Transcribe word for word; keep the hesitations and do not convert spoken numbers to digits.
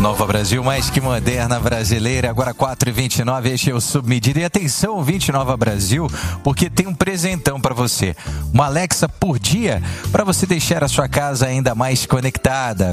Nova Brasil, mais que moderna brasileira, agora quatro e vinte e nove, este é o Submedida. E atenção, ouvinte Nova Brasil, porque tem um presentão para você. Uma Alexa por dia, para você deixar a sua casa ainda mais conectada.